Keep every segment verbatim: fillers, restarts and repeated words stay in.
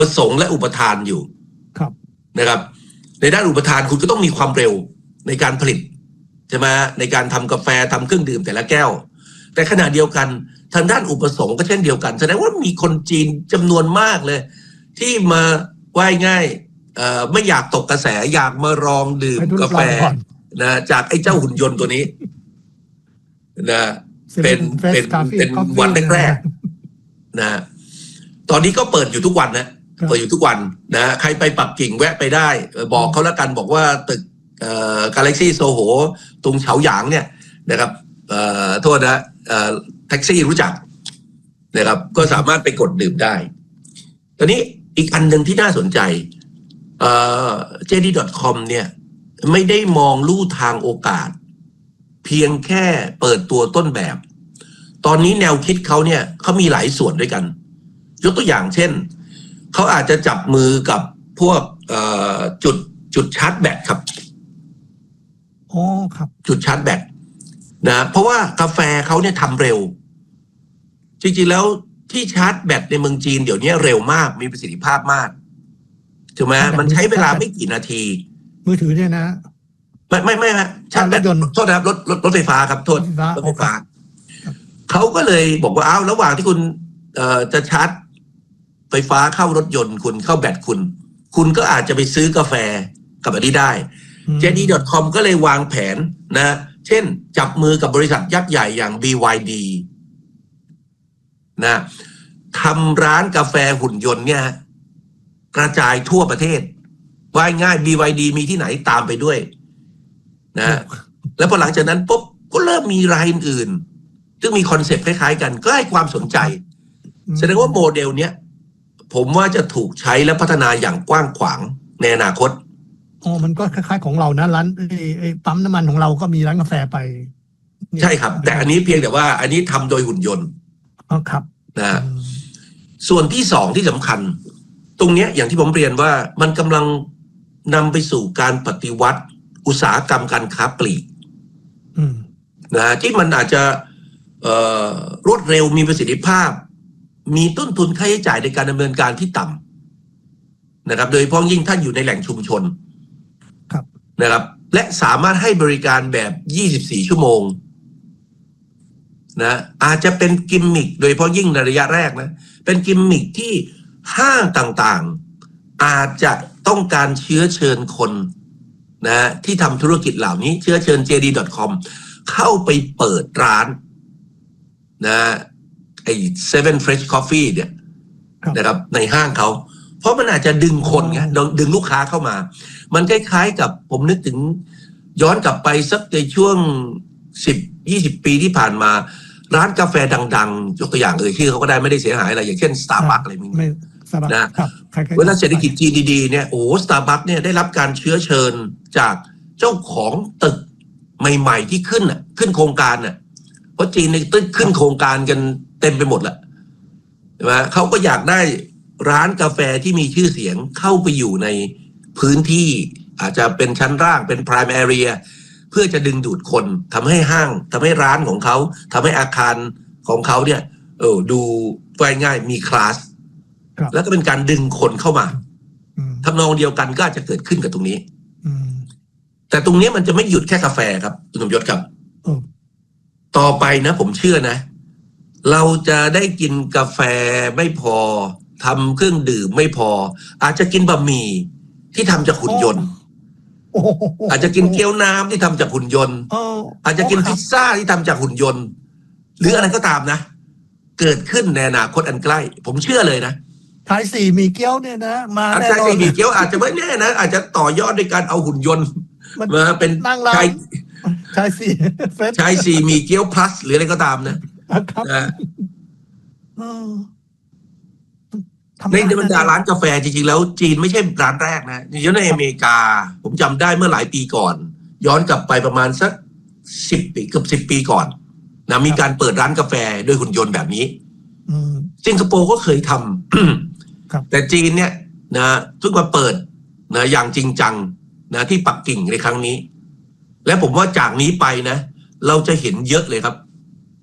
ประสงค์และอุปทานอยู่ครับนะครับในด้านอุปทานคุณก็ต้องมีความเร็วในการผลิตใช่ไหมในการทำกาแฟทำเครื่องดื่มแต่ละแก้วแต่ขณะเดียวกันทางด้านอุปสงค์ก็เช่นเดียวกันแสดงว่ามีคนจีนจำนวนมากเลยที่มาว่ายง่ายไม่อยากตกกระแสอยากมาลองดื่มกาแฟนะจากไอ้เจ้าหุ่นยนต์ตัวนี้นะเป็นเป็นเป็นวันแรกๆนะตอนนี้ก็เปิดอยู่ทุกวันนะเปิดอยู่ทุกวันนะใครไปปักกิ่งแวะไปได้บอกเขาแล้วกันบอกว่าตึกเอ่อกาแล็กซี่โซโหตรงเฉาหยางเนี่ยนะครับเอ่อโทษนะเอ่อแท็กซี่รู้จักนะครับก็สามารถไปกดดื่มได้ตอนนี้อีกอันหนึ่งที่น่าสนใจเอ่อ เจ ดี ดอท คอม เนี่ยไม่ได้มองลู่ทางโอกาสเพียงแค่เปิดตัวต้นแบบตอนนี้แนวคิดเขาเนี่ยเขามีหลายส่วนด้วยกันยกตัวอย่างเช่นเขาอาจจะจับมือกับพวกจุดจุดชาร์จแบตครับอ๋อครับจุดชาร์จแบตนะเพราะว่ากาแฟเขาเนี่ยทำเร็วจริงๆแล้วที่ชาร์จแบตในเมืองจีนเดี๋ยวนี้เร็วมากมีประสิทธิภาพมากถูกไหมมันใช้เวลาไม่กี่นาทีมือถือเนี่ยนะไม่ไม่ไม่ฮะชาร์จแบตโทษนะครับรถรถรถไฟฟ้าครับโทษรถไฟฟ้าเขาก็เลยบอกว่าอ้าวระหว่างที่คุณจะชาร์จไฟฟ้าเข้ารถยนต์คุณเข้าแบตคุณคุณก็อาจจะไปซื้อกาแฟกับอันนี้ได้ เจ ดี ดอท คอม ก็เลยวางแผนนะเช่นจับมือกับบริษัทยักษ์ใหญ่อย่าง บี วาย ดี นะทำร้านกาแฟหุ่นยนต์เนี่ยกระจายทั่วประเทศว่ายง่าย บี วาย ดี มีที่ไหนตามไปด้วยนะแล้วพอหลังจากนั้นปุ๊บก็เริ่มมีรายอื่นซึ่งมีคอนเซ็ปต์คล้ายๆกันก็ให้ความสนใจแสดงว่าโมเดลเนี้ยผมว่าจะถูกใช้และพัฒนาอย่างกว้างขวางในอนาคตอ๋อมันก็คล้ายๆของเรานะร้านไอ้ปั๊มน้ำมันของเราก็มีร้านกาแฟไปใช่ครับแต่อันนี้เพียงแต่ว่าอันนี้ทำโดยหุ่นยนต์อ๋อครับนะส่วนที่สองที่สำคัญตรงเนี้ยอย่างที่ผมเรียนว่ามันกำลังนำไปสู่การปฏิวัติอุตสาหกรรมการค้าปลีกนะที่มันอาจจะรวดเร็วมีประสิทธิภาพมีต้นทุนค่าใช้จ่ายในการดำเนินการที่ต่ำนะครับโดยเฉพาะยิ่งท่านอยู่ในแหล่งชุมชนนะครับและสามารถให้บริการแบบยี่สิบสี่ชั่วโมงนะอาจจะเป็นกิมมิคโดยเฉพาะยิ่งในระยะแรกนะเป็นกิมมิคที่ห้างต่างๆอาจจะต้องการเชื้อเชิญคนนะที่ทำธุรกิจเหล่านี้เชื้อเชิญ เจ ดี ดอท คอม เข้าไปเปิดร้านนะไอ้เซเว่น Fresh Coffee เนี่ยนะครับในห้างเขาเพราะมันอาจจะดึงคนไงดึงลูกค้าเข้ามามันคล้ายๆกับผมนึกถึงย้อนกลับไปสักในช่วงสิบ ยี่สิบปีที่ผ่านมาร้านกาแฟดังๆยกตัวอย่างเอ่ยชื่อเขาก็ได้ไม่ได้เสียหายอะไรอย่างเช่น Starbucks อะไรอย่างเงี้ยนะเวลาเศรษฐกิจจีนดีๆเนี่ยโอ้ Starbucks เนี่ยได้รับการเชื้อเชิญจากเจ้าของตึกใหม่ๆที่ขึ้นอ่ะขึ้นโครงการอ่ะเพราะจีนในตึกขึ้นโครงการกันเต็มไปหมดละใช่ไหมเขาก็อยากได้ร้านกาแฟที่มีชื่อเสียงเข้าไปอยู่ในพื้นที่อาจจะเป็นชั้นล่างเป็น prime area เพื่อจะดึงดูดคนทำให้ห้างทำให้ร้านของเขาทำให้อาคารของเขาเนี่ยเออดูง่ายๆมีคลาสแล้วก็เป็นการดึงคนเข้ามาทำนองเดียวกันก็อาจจะเกิดขึ้นกับตรงนี้แต่ตรงนี้มันจะไม่หยุดแค่กาแฟครับคุณสมยศครับต่อไปนะผมเชื่อนะเราจะได้กินกาแฟไม่พอทำเครื่องดื่มไม่พออาจจะกินบะหมี่ที่ทำจากหุ่นยนต์อาจจะกินเกี๊ยวน้ำที่ทำจากหุ่นยนต์อาจจะกินพิซซ่าที่ทำจากหุ่นยนต์หรืออะไรก็ตามนะเกิดขึ้นในอนาคตอันใกล้ผมเชื่อเลยนะชายสี่มีเกี๊ยวเนี่ยนะมาแน่นอนชายสี่มีเกี๊ยวอาจจะไม่แน่นะอาจจะต่อยอดในการเอาหุ่นยนต์มาเป็นชายชายสี่ชายสี่มีเกี๊ยวพลัสหรืออะไรก็ตามนะในบรรดาร้านกาแฟจริงๆแล้วจีนไม่ใช่ร้านแรกนะอย่างในอเมริกาผมจำได้เมื่อหลายปีก่อนย้อนกลับไปประมาณสักสิบปีเกือบสิบปีก่อนนะมีการเปิดร้านกาแฟด้วยหุ่นยนต์แบบนี้สิงคโปร์ก็เคยทำแต่จีนเนี่ยนะเพิ่งมาเปิดนะอย่างจริงจังนะที่ปักกิ่งในครั้งนี้และผมว่าจากนี้ไปนะเราจะเห็นเยอะเลยครับ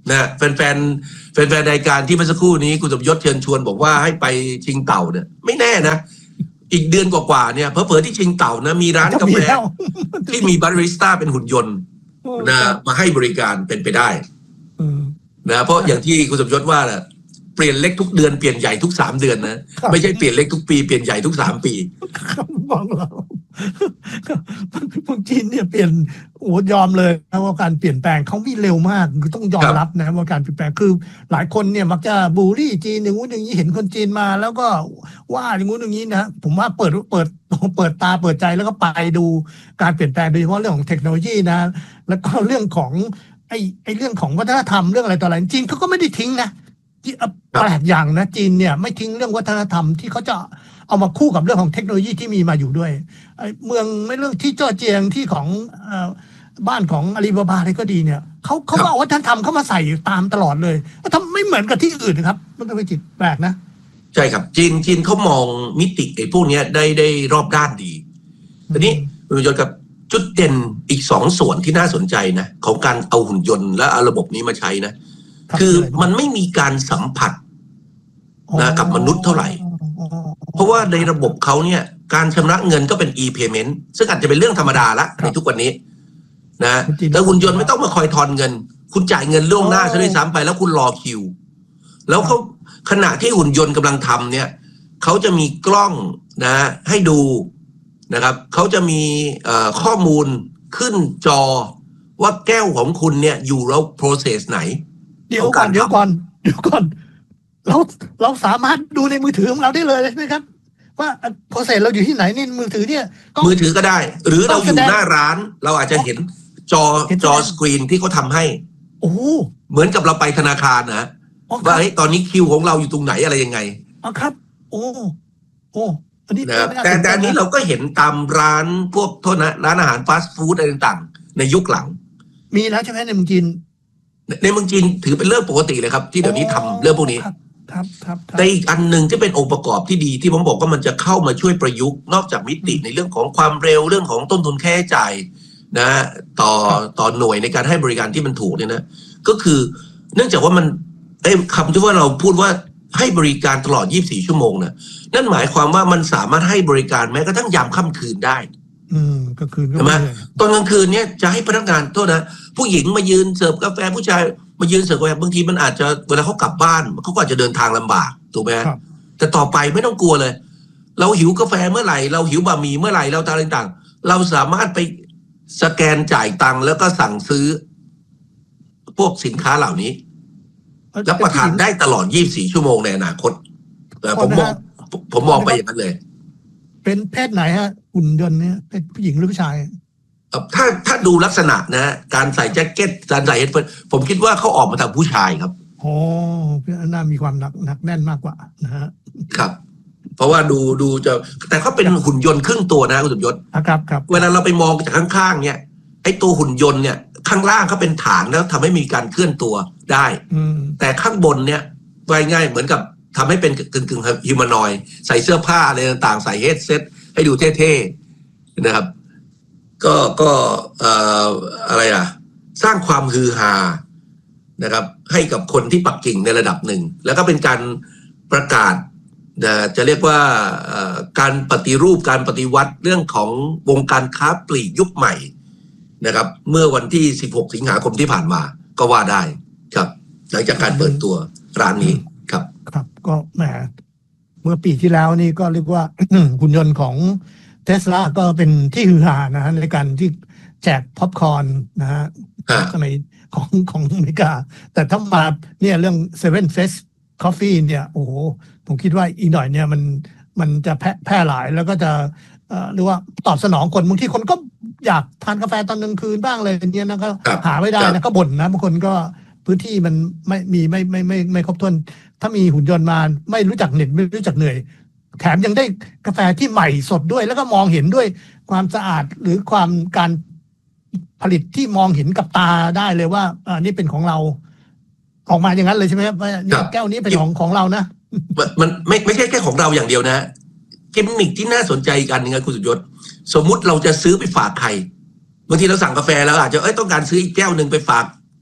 นะแฟนๆแฟนๆรายการที่เมื่อสักครู่นี้คุณสมยศเชิญชวนบอกว่าให้ไปชิงเต่าเนี่ยไม่แน่นะอีกเดือนกว่าๆเนี่ยเผลอๆที่ชิงเต่านะมีร้านกาแฟที่มีบาริสต้าเป็นหุ่นยนต์นะมาให้บริการเป็นไปได้นะเพราะอย่างที่คุณสมยศว่าแหละเปลี่ยนเล็กทุกเดือนเปลี่ยนใหญ่ทุกสามเดือนนะไม่ใช่เปลี่ยนเล็กทุกปีเปลี่ยนใหญ่ทุกสามปีบอกเราพวกจีนเนี่ยเปลี่ยนโอ้ยอมเลยนะว่าการเปลี่ยนแปลงเขามีเร็วมากคือต้องยอมรับนะว่าการเปลี่ยนแปลงคือหลายคนเนี่ยมักจะบูลลี่จีนอย่างงู้นอย่างนี้เห็นคนจีนมาแล้วก็ว่าอย่างงู้นอย่างนี้นะผมว่าเปิดเปิดเปิดตาเปิดใจแล้วก็ไปดูการเปลี่ยนแปลงโดยเฉพาะเรื่องของเทคโนโลยีนะแล้วก็เรื่องของไอ้ไอ้เรื่องของวัฒนธรรมเรื่องอะไรต่ออะไรจีนเขาก็ไม่ได้ทิ้งนะที่แปลกอย่างนะจีนเนี่ยไม่ทิ้งเรื่องวัฒนธรรมที่เขาจะเอามาคู่กับเรื่องของเทคโนโลยีที่มีมาอยู่ด้วยเมืองไม่เรื่องที่จ้อเจียงที่ของบ้านของอาลีบาบาอะไรก็ดีเนี่ยเขาเขาเอาวัฒนธรรมเขามาใส่ตามตลอดเลยทำไม่เหมือนกับที่อื่นนะครับมันเป็นจิตแปลกนะใช่ครับจีนจีนเขามองมิติไอ้พวกนี้ได้ได้รอบด้านดีทีนี้คุณผู้ชมครับจุดเด่นอีกสองส่วนที่น่าสนใจนะของการเอาหุ่นยนต์และเอาระบบนี้มาใช้นะคือมันไม่มีการสัมผัสนะกับมนุษย์เท่าไหร่เพราะว่าในระบบเขาเนี่ยการชำระเงินก็เป็น e-payment ซึ่งอาจจะเป็นเรื่องธรรมดาละในทุกวันนี้นะแต่หุ่นยนต์ไม่ต้องมาคอยทอนเงินคุณจ่ายเงินล่วงหน้าซะด้วยซ้ำไปแล้วคุณรอคิวแล้วเขาขณะที่หุ่นยนต์กำลังทำเนี่ยเขาจะมีกล้องนะให้ดูนะครับเขาจะมีข้อมูลขึ้นจอว่าแก้วของคุณเนี่ยอยู่แล้ว process ไหนเดี๋ยวก่อนเดี๋ยวก่อนเดี๋ยวก่อนเราเราสามารถดูในมือถือของเราได้เลยใช่ไหมครับว่าโปรเซสเราอยู่ที่ไหนนี่มือถือเนี่ยมือถือก็ได้หรือเราอยู่หน้าร้านเราอาจจะเห็นจอจอสกรีนที่เขาทำให้โอ้เหมือนกับเราไปธนาคารนะว่าเฮ้ยตอนนี้คิวของเราอยู่ตรงไหนอะไรยังไงอ๋อครับโอ้โอ้อันนี้นะแต่แต่อันนี้เราก็เห็นตามร้านพวกโทษนะร้านอาหารฟาสต์ฟู้ดอะไรต่างๆในยุคหลังมีแล้วใช่ไหมในเมืองจีนในเมืองจีนถือเป็นเรื่องปกติเลยครับที่เดี๋ยวนี้ทำเรื่องพวกนี้ครับครับแต่อีกอันหนึ่งที่เป็นองค์ประกอบที่ดีที่ผมบอกว่ามันจะเข้ามาช่วยประยุกต์นอกจากมิติในเรื่องของความเร็วเรื่องของต้นทุนค่าใช้จ่ายนะต่อต่อหน่วยในการให้บริการที่มันถูกเนี่ยนะก็คือเนื่องจากว่ามันไอ้คำที่ว่าเราพูดว่าให้บริการตลอดยี่สิบสี่ชั่วโมงนะนั่นหมายความว่ามันสามารถให้บริการแม้กระทั่งยามค่ำคืนได้อืมก็คืนใช่ไหมตอนกลางคืนเนี่ยจะให้พนักงานโทษนะผู้หญิงมายืนเสิร์ฟกาแฟผู้ชายมายืนเสิร์ฟกาแฟบางทีมันอาจจะเวลาเขากลับบ้านเขาก็อาจจะเดินทางลำบากถูกไหมแต่ต่อไปไม่ต้องกลัวเลยเราหิวกาแฟเมื่อไหร่เราหิวบะหมี่เมื่อไหร่เราอะไรต่างๆเราสามารถไปสแกนจ่ายตังค์แล้วก็สั่งซื้อพวกสินค้าเหล่านี้รับประทานได้ตลอดยี่สิบสี่ชั่วโมงในอนาคตผมมองผมมองไปอย่างนั้นเลยเป็นเพศไหนฮะหุ่นยนต์เนี่ยเป็นผู้หญิงหรือผู้ชายถ้าถ้าดูลักษณะนะการใส่แจ็คเก็ตการใส่เฮดโฟนผมคิดว่าเขาออกมาทางผู้ชายครับโอ้น่ามีความหนักหนักแน่นมากกว่านะฮะครับเพราะว่าดูดูจะแต่เขาเป็นหุ่นยนต์ครึ่งตัวนะคุณสมยศครับครับเวลาเราไปมองจากข้างๆเนี่ยไอ้ตัวหุ่นยนต์เนี่ยข้างล่างเขาเป็นฐานแล้วทำให้มีการเคลื่อนตัวได้แต่ข้างบนเนี่ยง่ายๆเหมือนกับทำให้เป็นกึ่งกึ่งฮิวแมนอยด์ใส่เสื้อผ้าอะไรต่างๆใส่เฮดเซ็ตให้ดูเท่ๆนะครับก็ก็เอ่ออะไรอ่ะสร้างความฮือฮานะครับให้กับคนที่ปักกิ่งในระดับหนึ่งแล้วก็เป็นการประกาศจะเรียกว่าการปฏิรูปการปฏิวัติเรื่องของวงการค้าปลีกยุคใหม่นะครับเมื่อวันที่สิบหกสิงหาคมที่ผ่านมาก็ว่าได้ครับหลังจากการเปิดตัวร้านนี้ครับครับก็แหมเมื่อปีที่แล้วนี่ก็เรียกว่า หุ่นยนต์ของTesla ก็เป็นที่ฮือฮานะฮะในการที่แจกพ็อปคอร์นนะฮะในของของอเมริกาแต่ถ้ามาเนี่ยเรื่อง Seven Face Coffee เนี่ยโอ้โหผมคิดว่าอีกหน่อยเนี่ยมันมันจะแพร่แพร่หลายแล้วก็จะเอ่อหรือว่าตอบสนองคนบางทีคนก็อยากทานกาแฟตอนกลางคืนบ้างเลยเนี่ยนะก็หาไม่ได้นะก็บ่นนะบางคนก็พื้นที่มันไม่มีไม่ไม่ไม่ไม่ครบถ้วนถ้ามีหุ่นยนต์มาไม่รู้จักเหน็ดไม่รู้จักเหนื่อยแถมยังได้กาแฟที่ใหม่สดด้วยแล้วก็มองเห็นด้วยความสะอาดหรือความการผลิตที่มองเห็นกับตาได้เลยว่าอ่านี่เป็นของเราออกมาอย่างนั้นเลยใช่ไหมครับว่าแก้วนี้เป็นของของเรานะมันไม่ไม่ใช่แค่ของเราอย่างเดียวนะกิมมิคที่น่าสนใจกันนึงนะคุณสุยศสมมุติเราจะซื้อไปฝากใครบางทีเราสั่งกาแฟแล้วอาจจะเอ้ยต้องการซื้ออีกแก้วหนึ่งไปฝาก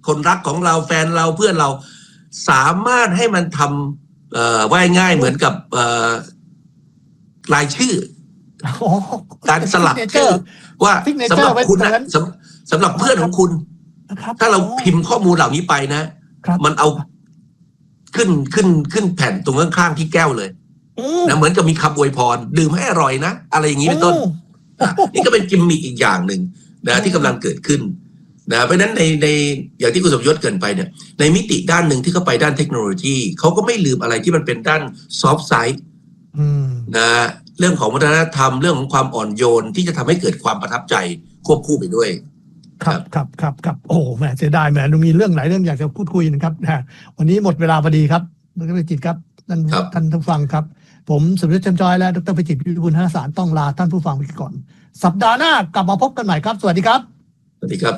คนรักของเราแฟนเราเพื่อนเราสามารถให้มันทำเอ่อว่าง่ายเหมือนกับเอ่อรายชื่อการสลับชื่อว่าสำหรับคุณนะสำสำหรับเพื่อนของคุณถ้าเราพิมพ์ข้อมูลเหล่านี้ไปนะมันเอาขึ้นขึ้นขึ้นแผ่นตรงข้างๆที่แก้วเลยนะเหมือนกับมีคำอวยพรดื่มให้อร่อยนะอะไรอย่างนี้เป็นต้นนี่ก็เป็นกิมมิคอีกอย่างหนึ่งนะที่กำลังเกิดขึ้นนะเพราะฉะนั้นในในอย่างที่คุณสมยศเกินไปเนี่ยในมิติด้านหนึ่งที่เขาไปด้านเทคโนโลยีเขาก็ไม่ลืมอะไรที่มันเป็นด้านซอฟต์ไซด์นะเรื่องของวัฒนธรรมเรื่องของความอ่อนโยนที่จะทำให้เกิดความประทับใจควบคู่ไปด้วยครับครับครับครับโอ้แหมเสียดายแหมมีเรื่องหลายเรื่องอยากจะพูดคุยนะครับนะวันนี้หมดเวลาพอดีครับดร.พิจิตรครับท่านท่านผู้ฟังครับผมสมยศ เจียมจอยและดร.พิจิตร วิบูลย์ธนสารต้องลาท่านผู้ฟังไปก่อนสัปดาห์หน้ากลับมาพบกันใหม่ครับสวัสดีครับสวัสดีครับ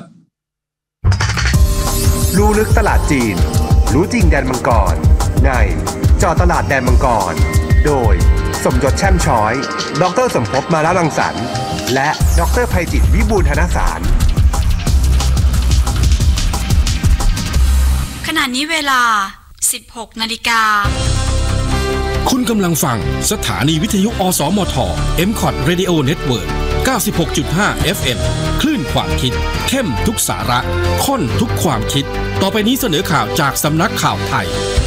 รู้ลึกตลาดจีนรู้จริงแดนมังกรในเจาะตลาดแดนมังกรโดยสมยศแช่มช้อยดร.สมภพมาละรังสรรค์และดร.ไพจิตร วิบูลย์ธนสารขณะนี้เวลา สิบหกนาฬิกาคุณกำลังฟังสถานีวิทยุอสมท เอ็ม คอท Radio Network เก้าสิบหกจุดห้า เอฟ เอ็ม คลื่นความคิดเข้มทุกสาระข้นทุกความคิดต่อไปนี้เสนอข่าวจากสำนักข่าวไทย